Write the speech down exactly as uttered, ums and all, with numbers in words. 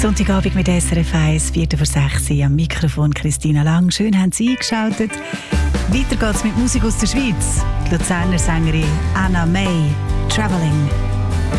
Sonntagabend mit S R F eins, Viertel vor sechs am Mikrofon Christina Lang. Schön haben Sie eingeschaltet. Weiter geht's mit Musik aus der Schweiz. Die Luzerner Sängerin Anna May, «Traveling».